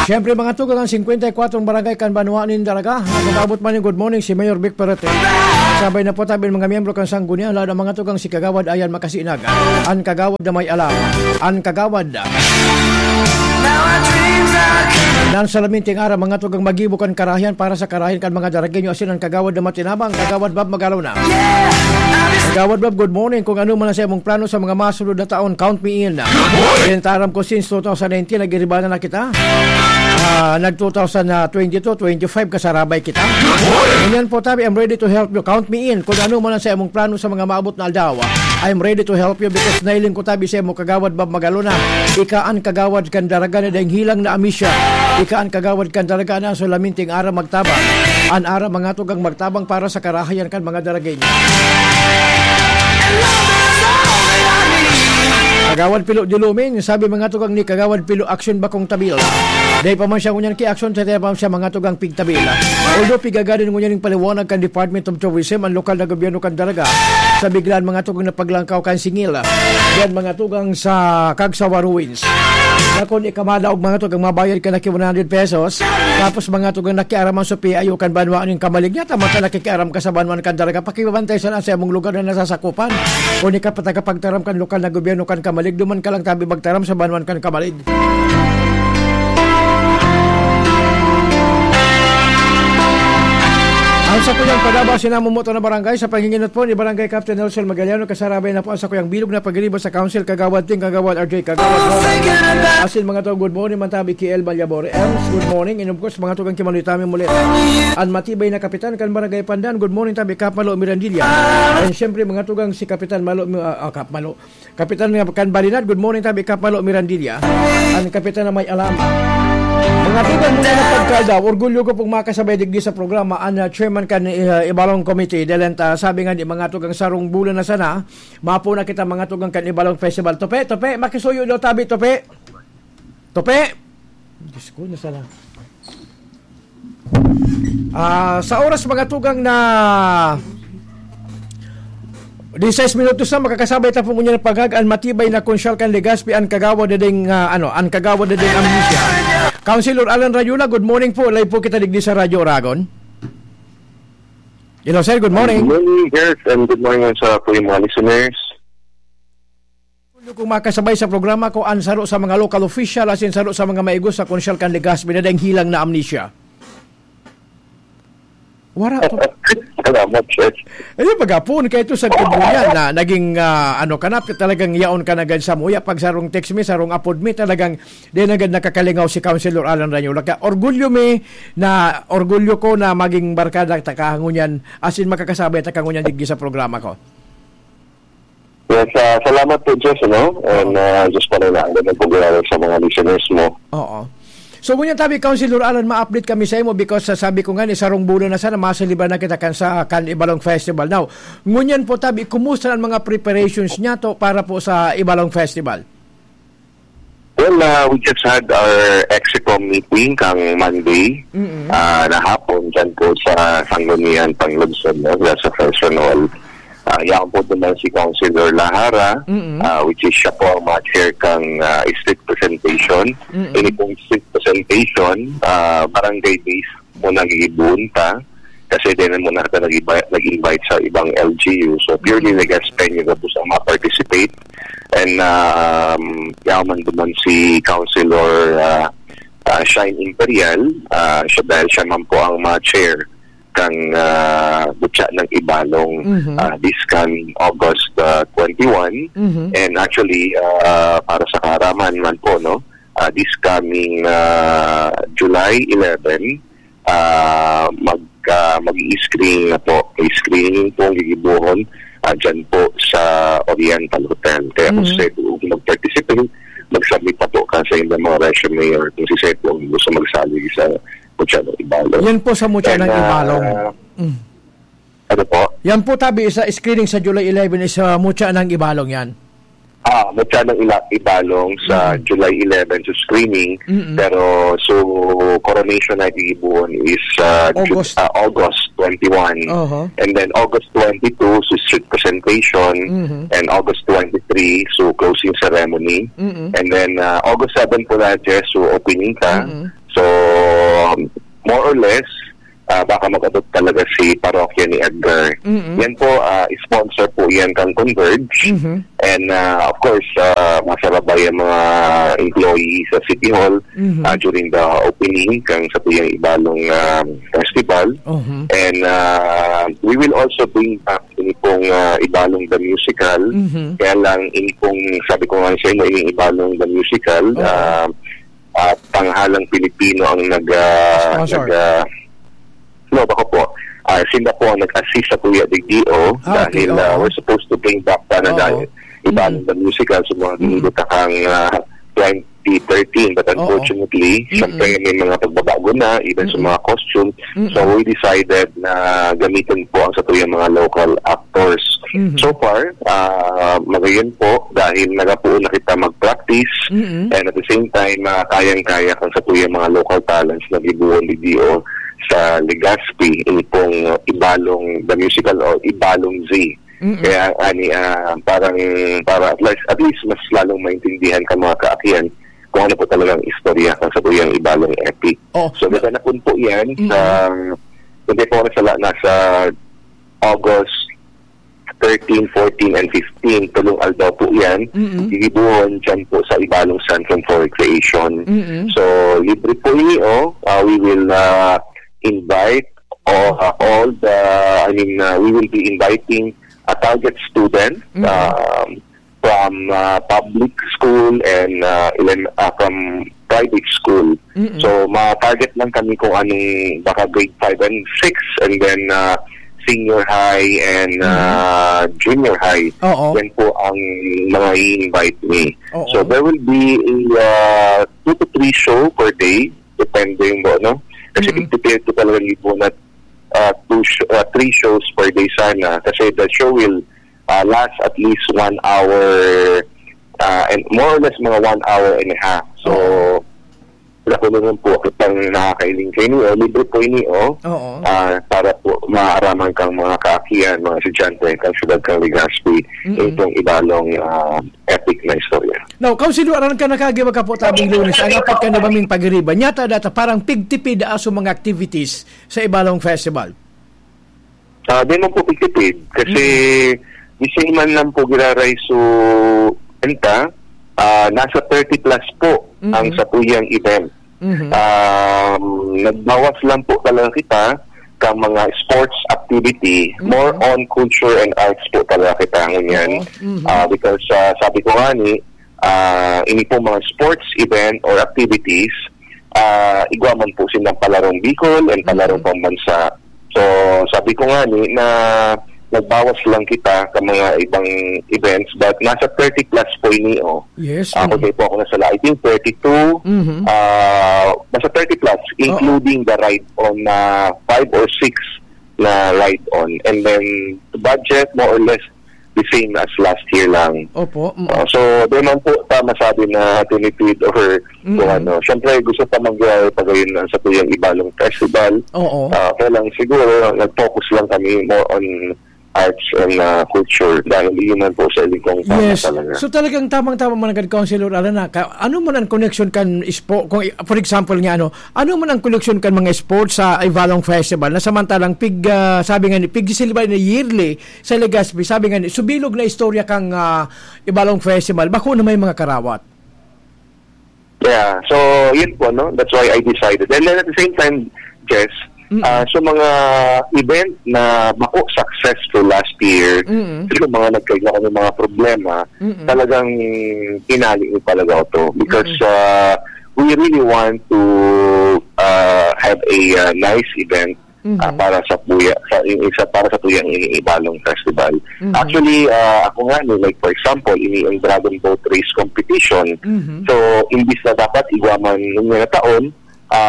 Siyempre mga tugang ang 54 barangay Kanbanuanin Dalaga. Nagabot man yung good morning si Mayor Vic Perete. Sabay na po tabi mga miyembro kang sanggunian. Lalo mga tugang si Kagawad Ayan Makasinag. An Kagawad na may alam. An Kagawad nan salaminting ara mga tugang magibukan karahian para sa karahian kan mga daragenyo asin ang Kagawad na matinabang. Kagawad Bob Magalaw na. Kagawad Bob, good morning. Kung ano man sa imong plano sa mga masunod na taon, count me in. Pinataram ko since 2019, nag-iribana na kita. Nag-2022, 25, kasarabay kita. Ganyan po tabi, I'm ready to help you. Count me in. Kung ano man sa imong plano sa mga maabot na aldawa, I'm ready to help you because nailing ko tabi sa imong Kagawad Bob Magalaw na. Ikaan Kagawad kan daraga na dahing hilang na amisya. Ikaan Kagawad kan daraga na sulaminting ara magtabang. An ara mga tugang magtabang para sa karahayan kan mga daragenyo. Kagawad Pilo Dilumin, sabi mga tugang ni Kagawad Pilo action bakong tabil. Dahil pa man siya ngunyan ki action sa pa man siya mga tugang pigtabil. Although pigagadin ngunyan ng paliwanag kan Department of Tourism ang lokal na gobyerno kan dalaga sa biglaan mga tugang na paglangkaw kan singil. Yan mga tugang sa Kagsawa Ruins. Nakon ikamada og mga tugang mabayad ka na ki 100 pesos. Tapos mga tugang nakiaraman sa PIO kan banwaan yung kamalig niya. Tama ka nakikiaram ka sa banwaan kan dalaga. Pakibabantay sa among lugar na nasasakupan. Kung ka patagapagtaram kan lokal na gobyerno kan kamalig, duman ka lang tabi magtaram sa banwaan kan kamalig. Ang sa kuyang padaba sinamumoto na barangay sa panghinginot po ni Barangay Captain Nelson Magaliano kasarabay na po ang sa kuyang bilog na paglibot sa Council Kagawad Ting Kagawad RJ Kagawad asin mga to good morning mantabi Kiel Balyabore Ems good morning and of course mga tugang kimanitami mulit ang matibay na kapitan kan Barangay Pandan good morning tabi Kap Malo Mirandilla and syempre mga tugang si Kapitan Malo Kapitan kan Balinad good morning tabi Kap Malo Mirandilla ang kapitan na may alam. Mga tugang mga napagkalda, orgulyo ko pong makasabay digdi sa programa ang chairman kan Ibalong Committee dahil sabi nga di mga tugang sarong bulan na sana mapo na kita mga tugang kan Ibalong Festival. Tope, makisuyo daw tabi, Tope. Diyos ko, nasala. Sa oras mga tugang na 16 minutos na makakasabay ta po ngunyan ng paghag ang matibay na konsyal kan Legazpi ang Kagawad dading ang Kagawad dading amnesia. Councilor Alan Rayula, good morning po. Live po kita digdi sa Radyo Oragon. Hello sir, good morning. Good morning, Gert, and good morning sa po yung mga listeners. Kung makasabay sa programa ko ang saro sa mga local official asin saro sa mga maigos sa konsyal kan Legazpi dading hilang na amnesia. Wara to. Salamat, Church. Ayun, pagapon, kaya ito sa kibuyan na naging, kanap, talagang yaon ka nagad sa muya. Pag sarong text me, sarong apod me, talagang di nagad nakakalingaw si Councilor Alan Rayula. Orgulyo ko na maging barkada takangunyan, asin makakasabay takangunyan digdi sa programa ko. Yes, salamat po, Jess, no? And just pala na ang nagpugulala sa mga listeners mo. Oo. So, ngunyan tabi, Councilor Alan, ma-update kami sa imo because sabi ko nga ni sarong bulan na sana masaliban na kita kan sa kan Ibalong Festival. Now, ngunyan po tabi, kumusta ang mga preparations niya to para po sa Ibalong Festival? Well, we just had our EXICOM meeting kang Monday na hapon dyan po sa Sanggunian Panglungsod, no? Sa Fresnol. Yan po naman si Councilor Lahara, which is siya po ang ma-chair kang street presentation. Ini pong street presentation, barangay-based mo nag-ibunta kasi din mo na nag-invite sa ibang LGU. So, purely Legazpenyo na po sa ma-participate. And yaman naman si Councilor Shine Imperial, siya man po ang ma-chair kang butya ng Ibalong this coming August 21 and actually para sa karaman man po no this coming July 11 mag-i-screening na po screening po ang gigibuhon dyan po sa Oriental Hotel kaya kung kung mag-participate mag-submit pa po kasi yung mga resume or kung si Seto ang gusto magsali sa Mutya ng Ibalong. Yan po sa Mutya ng Ibalong. Ano po? Yan po tabi sa screening sa July 11 is Mutya ng Ibalong yan. Mutya ng Ibalong sa July 11 to screening. Pero so coronation na ibuon is August 21. And then August 22 so street presentation and August 23 so closing ceremony. And then August 7 po na so opening ka. So, more or less, baka mag-adopt talaga si parokya ni Edgar. Yan po, sponsor po yan kang Converge. And of course, masarabay ang mga employees sa City Hall during the opening kang sa tuyang Ibalong Festival. And we will also bring back ini pong Ibalong the Musical. Kaya lang, ini pong, sabi ko nga sa inyo, ini Ibalong the Musical, tanghalang Pilipino ang baka po, sila po ang nag-assist sa Kuya DDO dahil we're supposed to bring back Ibalong the Musical sa mga ginigutang 2013, but unfortunately, siyempre may mga pagbabago na, even sa mga costume. So we decided na gamitin po ang sa tuyang mga local actors. So far, magayon po dahil nagapuo na kita mag-practice and at the same time, kayang-kaya kang sa tuyang mga local talents na gibuon DDO sa Legazpi, ini pong Ibalong the Musical o Ibalong Z. Kaya para at least mas lalong maintindihan ka mga kaakian kung ano po talagang istorya ng sa tuyang Ibalong Epic. So gaganapon po yan sa hindi po nasa August 13, 14, and 15, tulong aldaw po yan. Gigibuhon dyan po sa Ibalong Centrum for Recreation. So libre po niyo, we will invite we will be inviting a target student from public school and from private school. So ma-target lang kami kung anong baka grade 5 and 6 and then senior high and junior high. Yan po ang mga i-invite me. So there will be a 2 to 3 show per day depending po, no? Kasi prepare ko talaga po na 3 shows per day sana kasi the show will last at least 1 hour and more or less mga 1 hour and a half. So nakulungan po kitang nakakailing kayo niyo, libre po niyo para po maaraman kang mga kaakian, mga estudyante kang syudad kang Legazpi itong Ibalong epic na istorya. Now, Councilor, aran ka nakagiba ka po tabing Lunes, ang apat ka na baming pagriba, nyata data parang pigtipid aso mga activities sa Ibalong Festival? Di mo po pigtipid kasi isang man lang po giraray so enta, nasa 30 plus po ang sa tuyang event. Nagbawas lang po talaga kita kang mga sports activity, more on culture and arts po talaga kita ngunyan. Because sabi ko nga ni, ini po mga sports event or activities, igwaman po silang palarong Bicol and palarong pambansa. So sabi ko nga ni na nagbawas lang kita sa mga ibang events but nasa 30 plus po iniyo. Yes. Ako po ako nasa I think 32. Nasa 30 plus including the ride on 5 or 6 na ride on. And then the budget more or less the same as last year lang. Opo. So doon man po masabi na tinipid or kung ano. Siyempre gusto pa pagayon sa tuyang Ibalong Festival. Kaya lang siguro nag-focus lang kami more on arts and culture dahil yun man po sa ilikong talaga. So talagang tamang-tama man ang Councilor Alana, ano man ang connection kan kung for example nga ano man ang connection kan mga sports sa Ibalong Festival na samantalang sabi nga ni celebrate na yearly sa Legazpi, sabi nga ni subilog na istorya kang Ibalong Festival bako na may mga karawat. Yeah, so yun po, no? That's why I decided. And then at the same time, Jess, so mga event na mako successful last year, pero mga nagkaila kami mga problema, talagang pinali ko talaga ito because we really want to have a nice event para sa tuyang Ibalong Festival. Actually, ako nga like for example, ang Dragon Boat Race competition. So, imbis na dapat igwaman ng taon,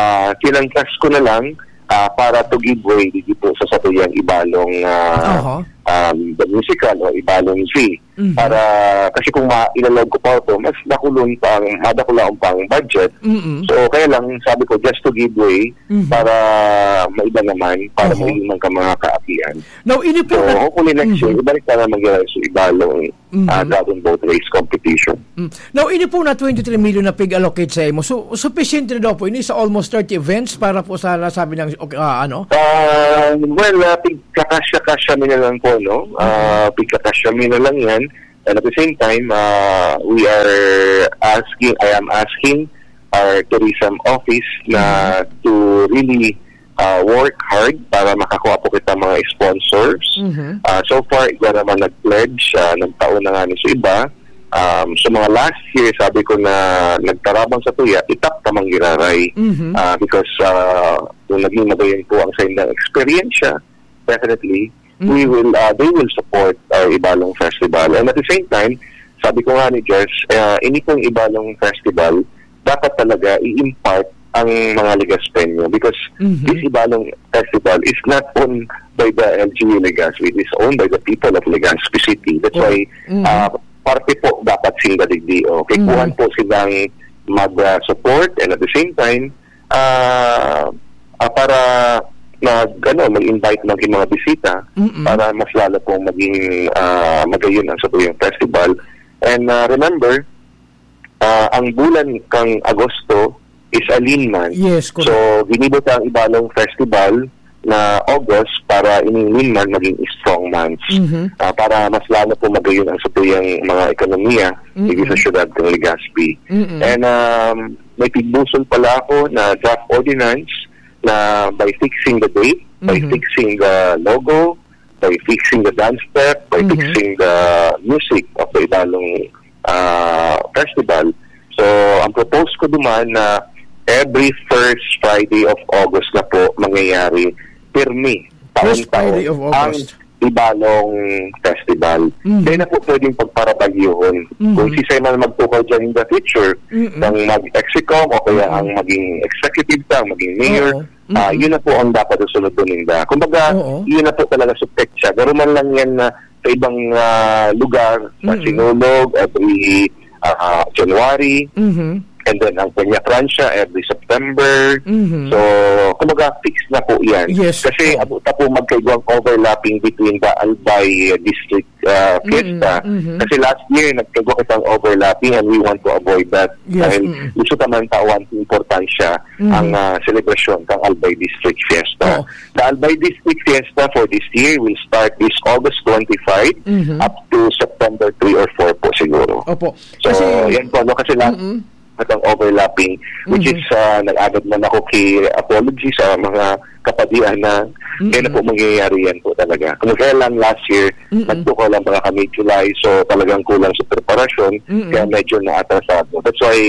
kinangkas ko na lang para to give way dito sa tuyang Ibalong the musical o Ibalong Z. Para, kasi kung ilalog ko pa ito, mas madakulaong pang budget. So, kaya lang, sabi ko, just to give way para maiba naman, para mailimang ka mga kaapian. Now, so, hopefully next year, ibalik na mag-iral sa Ibalong Dragon Boat Race Competition. Now, ini po na 23 million na pig-allocate sa imo. So, sufficient na daw po, ini sa almost 30 events para po sa nasabi ng, pigkakasya mi na lang po, no? Pigkakasya mi na lang yan. And at the same time, I am asking our tourism office na to really work hard para makakuha po kita mga sponsors. So far, iba naman nag-pledge, nagtaon na nga sa iba. So mga last year, sabi ko na nagtarabang sa tuya, itap ka manggiraray. Because kung naging magayon po ang sa inyong experience, definitely, they will support our Ibalong Festival. And at the same time, sabi ko nga ni Jess, ini pong Ibalong Festival, dapat talaga i-impart ang mga Legaspenyo because this Ibalong Festival is not owned by the LGU Legazpi. It is owned by the people of Legazpi City. That's why parte po dapat sila digdio. Kaya kuhan po silang mag-support and at the same time, para mag-invite ng mga bisita para mas lalo pong maging magayon ang sa tuyong festival. And remember, ang bulan kang Agosto is a lean month. Yes, correct. So, ginibot ang Ibalong Festival na August para ining lean month maging strong months. Para mas lalo po magayon ang sa tuyong mga ekonomiya sa syudad ng Legazpi. And may pigbusol pala ako na draft ordinance na by fixing the date, by fixing the logo, by fixing the dance step, by fixing the music of the Ibalong Festival. So, ang propose ko duman na every first Friday of August na po mangyayari pirmi, taon-taon, ang Ibalong Festival. Kaya na po pwedeng pagparabagyuhon. Kung si Simon magtukaw dyan in the future, ng mag-execom o kaya ang maging executive ta, maging mayor, yun na po ang dapat usunod po ninda. Kumbaga, yun na po talaga subject siya. Pero man lang yan na sa ibang lugar, sa Sinulog, every January, and then ang Peña Francia every September. So, kumbaga, fix na po yan. Yes. Kasi abuta po magkaigwang overlapping between the Albay District Fiesta. Kasi last year, nagkaigwa kitang overlapping and we want to avoid that. Yes. Dahil gusto naman tawan importansya ang celebration ng Albay District Fiesta. The Albay District Fiesta for this year will start this August 25 up to September 3 or 4 po siguro. Opo. So, yan po. No? Kasi last ang overlapping, which is nag-agad man ako kay apology sa mga kapadian na kaya na po mangyayari yan po talaga. Kung kaya lang last year, nagtuko lang mga kami July, so talagang kulang sa preparasyon, kaya medyo na-atrasado. That's why,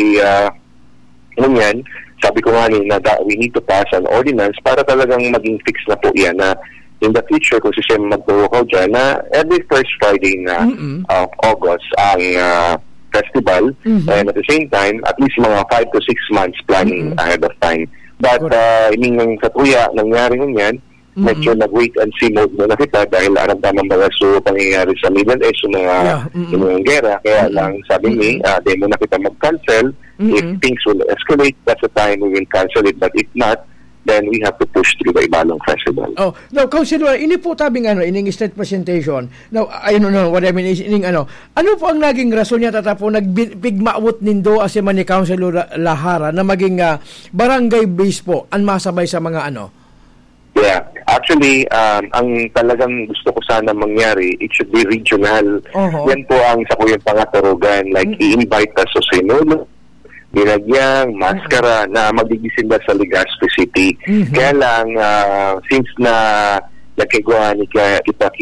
yan, sabi ko nga na we need to pass an ordinance para talagang maging fix na po yan na in the future, kung si Shem magtuko dyan, na every first Friday na of August ang festival, and at the same time, at least mga 5 to 6 months planning ahead of time. But, ining sa tuya, nangyari ngunyan, medyo nag-wait and see mode na kita dahil aram-tamang mga pangyayari sa Middle East, mga gera. Kaya lang, sabi ni, di mo na kita mag-cancel. If things will escalate, that's the time we will cancel it. But if not, then we have to push through the Ibalong Festival. Oh, now, Councilor, ini po tabing ining state presentation. Now, I don't know what I mean is ining ano po ang naging rason niya tatapo nagpigmaawot nindo as man ni Councilor Lahara na maging barangay base po ang masabay sa mga Yeah, actually, ang talagang gusto ko sana mangyari, it should be regional. Yan po ang sa kuyang pangaturugan, like i-invite us sa Sinulog, Binagyang, Maskara na magigisimba sa Legazpi City. Kaya lang, since na nagkagawa ni kita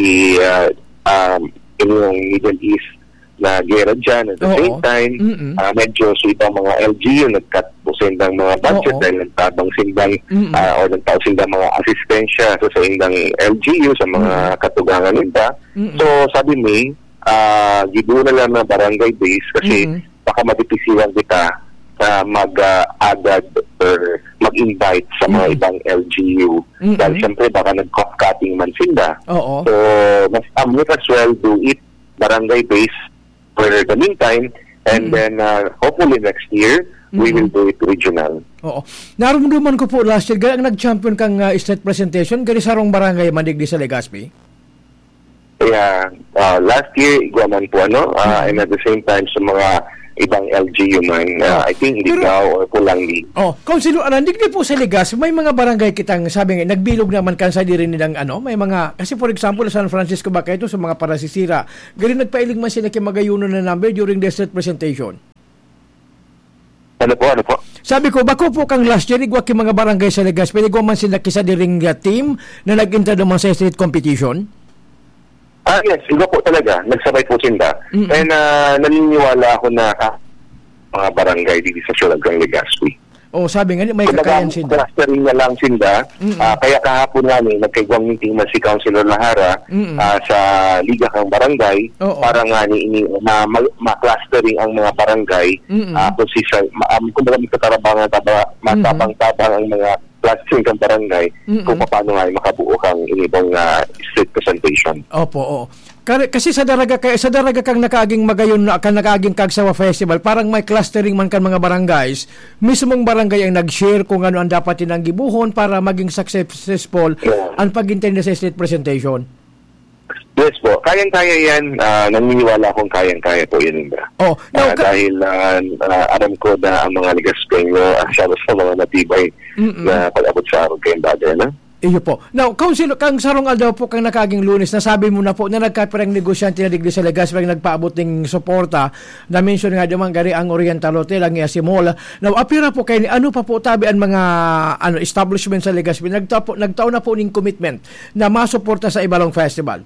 inyong Middle East na gera dyan, at the same time, medyo sa ibang mga LGU nagkat po sindang mga budget dahil nagtabang sindang o nagtawag sindang mga asistensya sa sindang LGU sa mga katugangan nila. So, sabi ni, gibo na lang na barangay base kasi baka matipisiwan kita mag-agad or mag-invite sa mga ibang LGU. Dahil siyempre baka nag-cost-cutting man sila. Oo. So, mas might as well do it barangay-based for the meantime, and then hopefully next year, we will do it regional. Oo. Narumduman ko po last year, ang nag-champion kang state presentation, gani sarong barangay mandigdi sa Legazpi? Kaya, last year, igwaman po, and at the same time, sa mga ibang LGU man, I think Ligao or Pulangi. Councilor, digdi po sa Legazpi, may mga barangay kitang sabi nga, nagbilog naman kansa di rin nilang may mga, kasi for example, San Francisco ba kayo sa mga parasisira, gani nagpailig man sila kimagayuno na number during the state presentation? Ano po? Sabi ko, bako po kang last year, igwa ki mga barangay sa Legazpi, igwa man sila kisa di ring team na nag-enter naman sa state competition? Yes, iba po talaga. Nagsabay po sila. And naniniwala ako na mga barangay dito sa Sulagang Legazpi. Sabi nga, may kakayan sila. Clustering na lang sila. Kaya kahapon namin, nagkaigwang meeting man si Councilor Lahara sa Liga kang Barangay para nga ma-clustering ang mga barangay. Kung baga may katarabangan, matabang-tabang ang mga clustering kang barangay kung paano nga makabuo kang inibong state presentation. Opo. Kasi sa daraga kang nakaaging magayon na kang nakaaging Kagsawa Festival, parang may clustering man kan mga barangays, mismong barangay ang nag-share kung ano ang dapat tinanggibuhon para maging successful ang pag-intend sa state presentation. Yes po, kayang-kaya yan. Naniniwala akong kayang-kaya po yan. Dahil alam ko na ang mga Legazpeño sa mga natibay na pag-abot sa araw kayong bagay na. Iyo po. Now, Council, kang sarong aldaw po kang nakaging Lunes, nasabi mo na po na nagkaperang negosyante na digdi sa Legazpi ang nagpaabot ng suporta. Na-mention nga naman gari ang Oriental Hotel, ang Yasimol. Now, apira po kayo, ano pa po tabi ang mga establishment sa Legazpi? Nagtaon na po ng commitment na masuporta sa Ibalong Festival.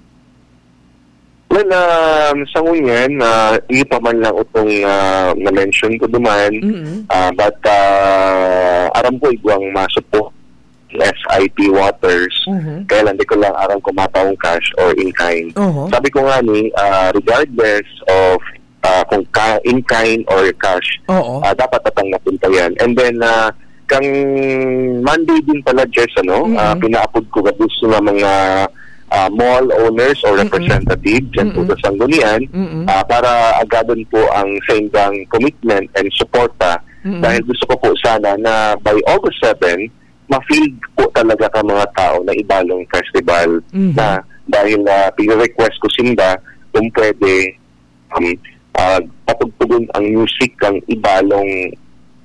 Well, sa ngunyan, hindi pa man lang itong na-mention ko duman. But aram ko igwang masupport SIP Waters, kailan di ko lang aram kumatawang cash or in-kind. Sabi ko nga regardless of kung in-kind or cash, dapat tatanggapin pa yan. And then, kang Monday din pala, Jess, pinaapod ko gusto ng mga mall owners or representatives dyan po sa Sanggunian para agadon po ang same-gang commitment and supporta dahil gusto ko po sana na by August 7, ma-feel po talaga ka mga tao na Ibalong Festival na dahil pina-request ko sinda kung pwede patugtugon ang music ng Ibalong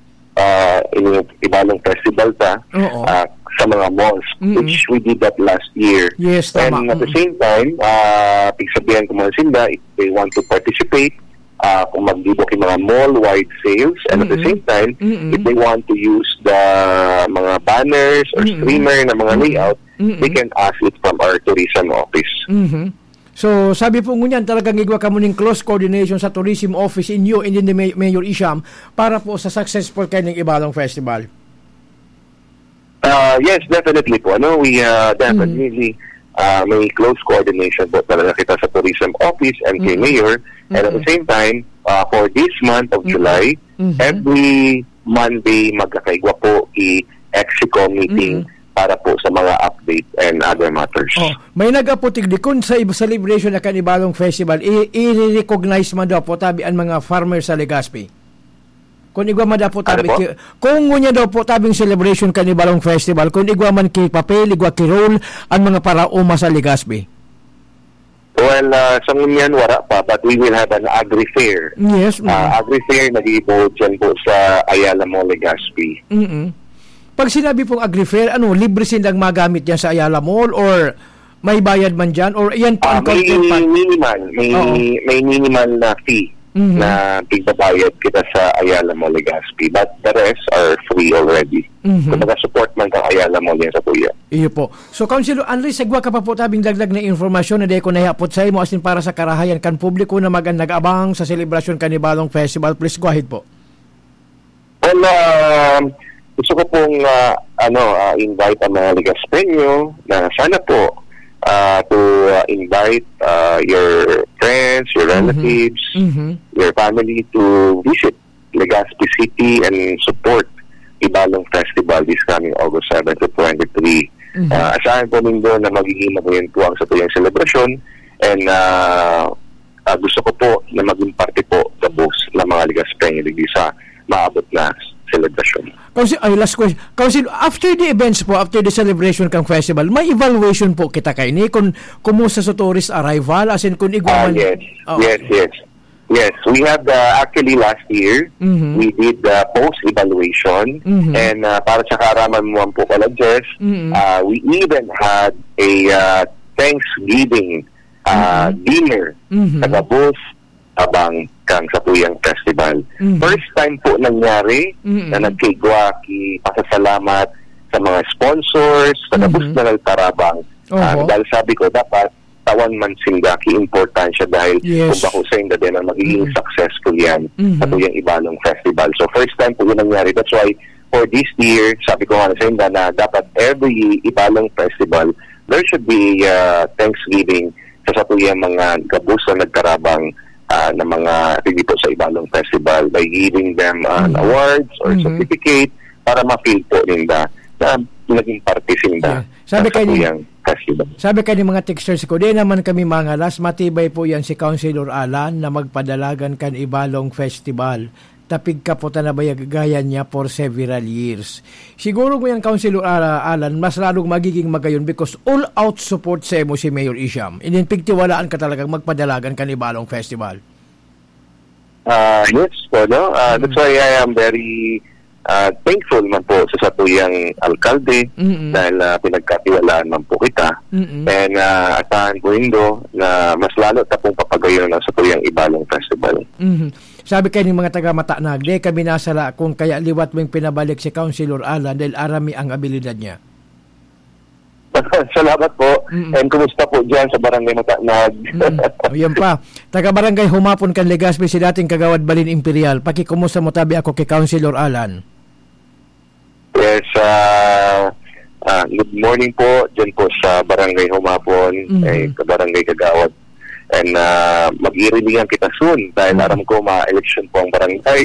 Festival sa mga malls, which we did that last year. Yes, and at the same time, pigsabihan ko mga sinda if they want to participate, kung maglibok yung mga mall-wide sales, and at the same time, if they want to use the mga banners or streamer na mga layout, they can ask it from our tourism office. So, sabi po ngunyan, talagang igwa ka mo ng close coordination sa tourism office inyo and in the Mayor Isham para po sa successful kayo ng Ibalong Festival. Yes, definitely po. We definitely may close coordination po talaga kita sa tourism office and kay Mayor. And at the same time, for this month of July, every Monday magkakaigwa po i-Exco meeting para po sa mga update and other matters. May nag-aputig dikon sa celebration na Ibalong Festival, i-recognize man daw po tabi ang mga farmers sa Legazpi. Kung igwa man daw po tabi, kung ngunya daw po tabing celebration Ibalong Festival, kung igwa man ki papel, igwa ki roll, ang mga parauma sa Legazpi. Well, sa ngunyan wala pa, but we will have an agri-fair. Yes. Agri-fair nag-ibo dyan po sa Ayala Mall, Legazpi. Pag sinabi pong agri-fair, libre silang magamit yan sa Ayala Mall or may bayad man dyan? Or yan po ang may minimal na fee na pigbabayad kita sa Ayala Mall, Legazpi. But the rest are free already. Kung support man kang Ayala Mall yan sa tuya. Iyo po. So, Councilor Andres, sagwa ka pa po tabing dagdag na informasyon na di ko nahihapot sa imo asin para sa karahayan kan publiko na nag-abang sa selebrasyon Ibalong Festival. Please go ahead po. Well, gusto ko pong invite ang mga Legazpeño na sana po to invite your friends, your relatives, your family to visit Legazpi City and support Ibalong Festival this coming August 7 to 23. Asahan po nindo na magiging mabuyan po ang sa tuyang selebrasyon, and gusto ko po na maging parte po sa books ng mga Ligas Peña Digdi sa maabot na celebration. Last question. Council, after the events po, after the celebration kang festival, may evaluation po kita kay ni kung kumusta sa tourist arrival, as in kung igwaman. Yes, we had actually last year, we did post-evaluation, and para sa kaaraman mo po pala, Jess, we even had a Thanksgiving dinner sa booth abang kang sa tuyang festival. First time po nangyari na nagkigwa pasasalamat sa mga sponsors, sa booth na nagtarabang. Dahil sabi ko, dapat tawan man sinda ki-importansya dahil kung bako sa inda din na magiging successful yan sa tuyang Ibalong Festival. So first time po yun nangyari. That's why for this year, sabi ko nga sa inda na dapat every Ibalong Festival, there should be Thanksgiving sa tuyang mga gabus na nagkarabang na mga dito sa Ibalong Festival by giving them awards or certificate para ma-feel po nila na naging parte sinda sa tuyang festival. Sabi kayo mga texters ko, di naman kami mangalas, matibay po yan si Councilor Alan na magpadalagan kan Ibalong Festival. Tapig kaputan na bayagayan niya for several years. Siguro mo yung Councilor Alan, mas lalong magiging magayon because all-out support sa mo si Mayor Isham. Ininpigtiwalaan ka talagang magpadalagan kan Ibalong Festival. Yes po, no? That's why I am very thankful man po sa tuyang alkalde dahil pinagkatiwalaan man po kita. And asahan po indo na mas lalo tapong papagayon sa tuyang Ibalong Festival. Sabi kayo ng mga taga-Matanag, di kami nasala kung kaya liwat mo yung pinabalik si Councilor Alan dahil arami ang abilidad niya. Salamat po. And kumusta po dyan sa Barangay Matanag? Yan pa. Taga-Barangay Humapon kan Legazpi si dating Kagawad Balin Imperial. Pakikumusta mo tabi ako kay Councilor Alan? Yes, good morning po dyan po sa Barangay Humapon, Barangay Kagawad. And mag-iirilingan kita soon dahil aram ko ma-election po ang barangay.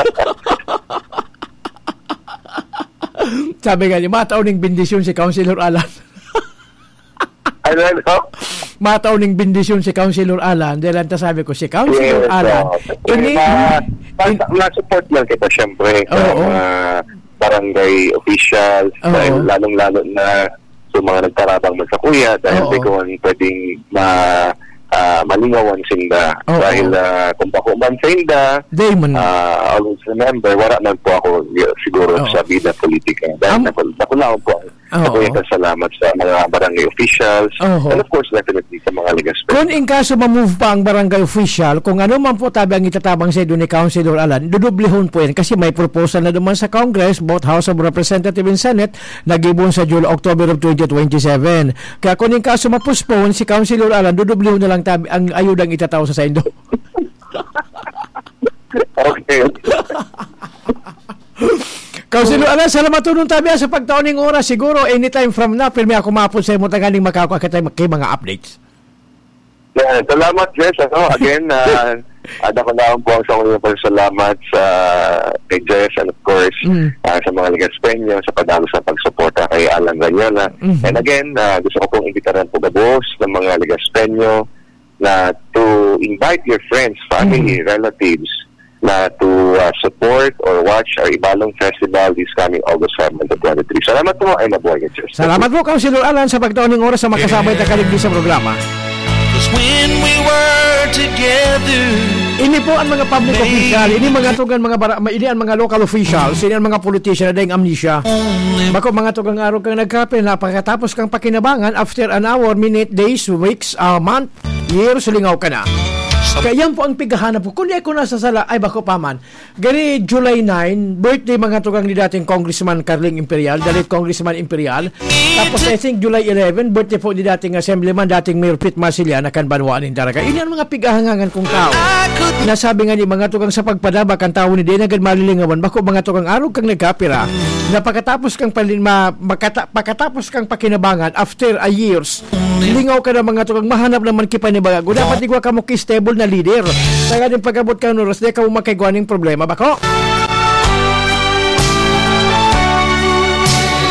Sabi nga niya, matauning bendisyon si Councilor Alan. Ano? Matauning bendisyon si Councilor Alan dahil ang sabi ko, si Councilor Alan support lang kita syempre sa mga barangay officials dahil lalong-lalo na sa mga nagtarabang mo sa kuya dahil di ko pwedeng malingawan sinda dahil kung bako man sa inda always remember wala man po ako siguro sa bida politika dahil nakulaan po ako yung kasalamat sa mga barangay officials and of course definitely sa mga Ligas Peña. Kung in kaso ma-move pa ang barangay official, kung ano man po tabi ang itatabang sa ni Councilor Alan, dudublihon po yan kasi may proposal na naman sa Congress, both House of Representatives and Senate, nag-ibon sa October of 2027. Kaya kung in kaso ma-postpone si Councilor Alan, dudublihon na lang tabi ang ayudang itataw sa Indo. Okay. Councilor Alan, salamat tunong tabi sa pagtaoning oras. Siguro anytime from now, pirmi ako mapon sa imo taganing makakakita kay mga updates. Yeah, salamat, Jess. Again, ako na po ang sa mga salamat sa kay Jess and of course sa mga Ligas Peña sa padalo sa pagsuporta kay Alan Ranyola. And again, gusto ko pong imbitaran po gabos ng mga Ligas Peña na to invite your friends, family, relatives na to support or watch our Ibalong Festival this coming August 7 to 23. Salamat po ay mabuhay. Salamat po, Councilor Alan, sa pagtaoning oras sa makasabay na kaligdi sa programa. When we were together. Ini po ang mga public official, ini mga tugan ini ang mga local officials, ini ang mga politician na dahil amnesia. Bako mga tugang araw kang nagkape na pagkatapos kang pakinabangan after an hour, minute, days, weeks, month, years, lingaw ka na. Kaya yan po ang pigahanap po. Kung di ako nasa sala, ay bako paman. Gani July 9, birthday mga tugang ni dating Congressman Carling Imperial, dalit Congressman Imperial. Tapos I think July 11, birthday po ni dating Assemblyman, dating Mayor Pete Marcilian, akan banwaan ng Daraga. Ini ang mga pigahangangan kong tao. Nasabi nga ni mga tugang sa pagpadaba, kan tao ni Dena, agad malilingawan, bako mga tugang araw kang nagkapira, na pagkatapos kang pakinabangan, after a years, lingaw ka na mga tugang, mahanap naman kipanibaga. Dapat igwa ka mo stable na leader. Kaya din pagabot ka ng oras, di ka mo makagawa ng problema. Bako?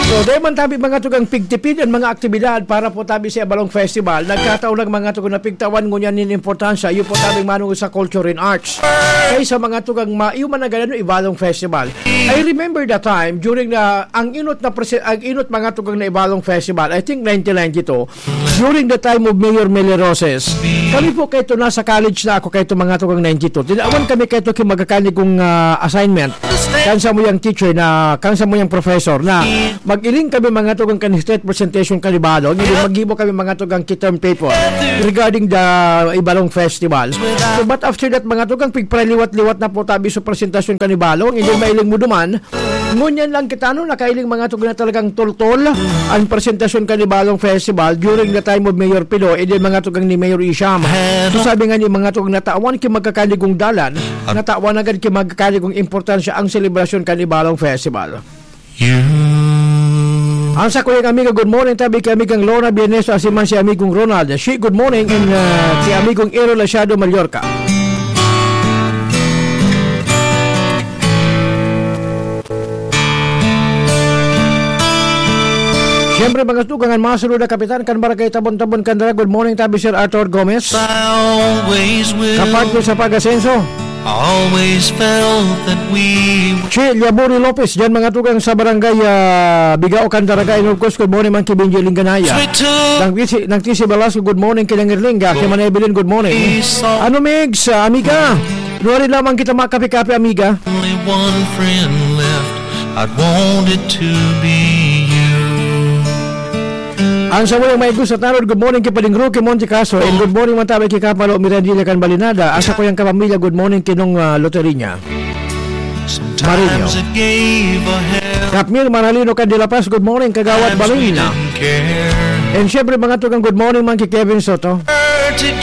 So, dahil man tabi mga tugang pigtipid ang mga aktibidad para po tabi sa Abalong Festival. Nagkataon lang mga tugang na pigtawan ngunyan nin importansya. Yung po tabi manong sa culture and arts. Kaya sa mga tugang yung managalan ng Abalong Festival. I remember the time during ang inot mga tugang na Abalong Festival, I think 1992, during the time of Mayor Meli Roses. Kami po kayo nasa college na ako kayo mga tugang 92. Tinawan kami kayo magkakani kong assignment. Kansa mo yung teacher na, kansa mo yung professor na mag-iling kami mga tugang state presentation kanibalo. Ngayon mag-ibo kami mga tugang term paper regarding the Ibalong Festival. So, but after that mga tugang pigpraliwat-liwat na po tabi sa presentasyon kanibalo. Ngayon mailing mo duman. Ngunyan lang kita nakailing mga tugang na talagang tultol ang presentasyon kanibalong festival during the time of Mayor Pilo and then mga tugang ni Mayor Isham. So sabi nga ni mga tugang natawan ki magkakaligong dalan, natawan agad ki magkakaligong importansya ang selebrasyon kanibalong festival. Ang sa kuyang amiga, good morning tabi kay amigang Lona Bieneso asiman si amigong Ronald. She good morning and si amigong Ero Lasiado Mallorca. Siyempre mga tugangan mga sunod na kapitan kan barangay Tabon-Tabon Candela. Good morning tabi Sir Arthur Gomez. Kapag sa pag-asenso. Always felt that we Che Liabori Lopez dyan mga tugang sa barangay Bigao Candaragay. And of course good morning man kay Benji Linganaya. Nang Tisi Balasco good morning kay Langirlinga. Kay Manebelin good morning. Ano Megs amiga? Nuwari lamang kita makapi-kapi amiga. Only one friend left, I'd want it to be you. Ang sa walang may gusto tanod, good morning kay Paling Roque Monte Caso and good morning mantabay kay Kapalo Mirandilla Can Balinada. Asa ko yung kapamilya, good morning kinong Loterinya Marino Kapmir Manalino Candela Paz, good morning Kagawad Balina. And syempre mga tugang good morning man kay Kevin Soto.